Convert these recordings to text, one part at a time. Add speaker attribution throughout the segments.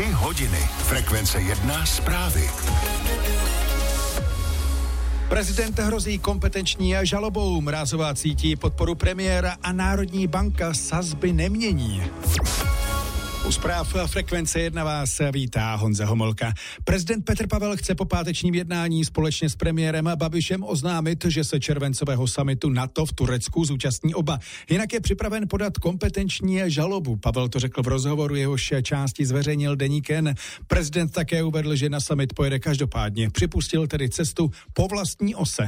Speaker 1: 3 hodiny. Frekvence 1 zprávy.
Speaker 2: Prezident hrozí kompetenční žalobou. Mrázová cítí podporu premiéra a Národní banka sazby nemění. U zpráv Frekvence 1 vás vítá Honza Homolka. Prezident Petr Pavel chce po pátečním jednání společně s premiérem Babišem oznámit, že se červencového summitu NATO v Turecku zúčastní oba. Jinak je připraven podat kompetenční žalobu. Pavel to řekl v rozhovoru, jehož části zveřejnil deník N. Prezident také uvedl, že na summit pojede každopádně. Připustil tedy cestu po vlastní ose.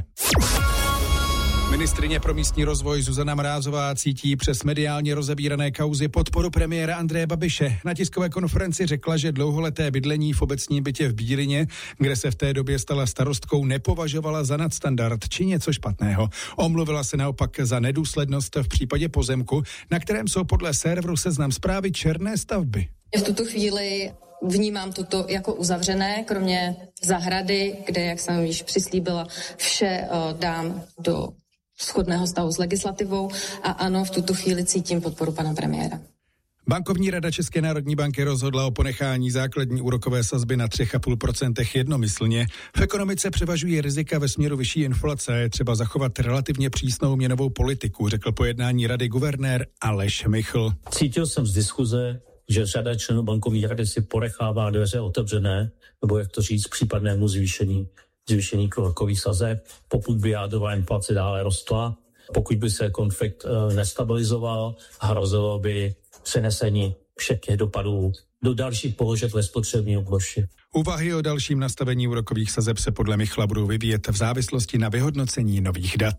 Speaker 2: Ministryně pro místní rozvoj Zuzana Mrázová cítí přes mediálně rozebírané kauzy podporu premiéra Andreje Babiše. Na tiskové konferenci řekla, že dlouholeté bydlení v obecním bytě v Bílině, kde se v té době stala starostkou, nepovažovala za nadstandard či něco špatného. Omluvila se naopak za nedůslednost v případě pozemku, na kterém jsou podle serveru Seznam Zprávy černé stavby.
Speaker 3: V tuto chvíli vnímám toto jako uzavřené, kromě zahrady, kde, jak jsem již přislíbila, vše dám do shodného stavu s legislativou a ano, v tuto chvíli cítím podporu pana premiéra.
Speaker 2: Bankovní rada České národní banky rozhodla o ponechání základní úrokové sazby na 3,5% jednomyslně. V ekonomice převažují rizika ve směru vyšší inflace. Je třeba zachovat relativně přísnou měnovou politiku, řekl po jednání rady guvernér Aleš Michl.
Speaker 4: Cítil jsem z diskuze, že řada členů bankovní rady si ponechává dveře otevřené, nebo jak to říct, případnému zvýšení úrokových sazeb, pokud by jádrová inflace dále rostla, pokud by se konflikt nestabilizoval, hrozilo by přenesení všech dopadů do dalších položek ve spotřební oblasti.
Speaker 2: Úvahy o dalším nastavení úrokových sazeb se podle Michla budou vyvíjet v závislosti na vyhodnocení nových dat.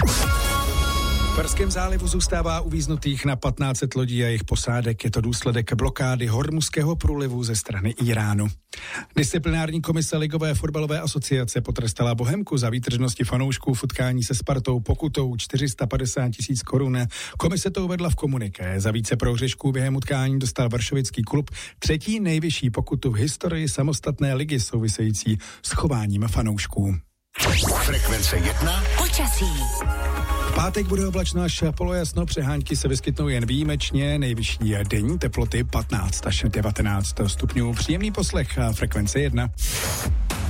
Speaker 2: V Perském zálivu zůstává uvíznutých na 1500 lodí a jejich posádek. Je to důsledek blokády Hormuzského průlivu ze strany Iránu. Disciplinární komise Ligové fotbalové asociace potrestala Bohemku za výtržnosti fanoušků v utkání se Spartou pokutou 450 000 korun. Komise to uvedla v komuniké. Za více prohřešků během utkání dostal varšovický klub 3. nejvyšší pokutu v historii samostatné ligy související s chováním fanoušků.
Speaker 1: Frekvence 1.
Speaker 5: Počasí.
Speaker 2: V pátek bude oblačno až polojasno, přehánky se vyskytnou jen výjimečně, nejvyšší denní teploty 15 až 19 stupňů. Příjemný poslech Frekvence 1.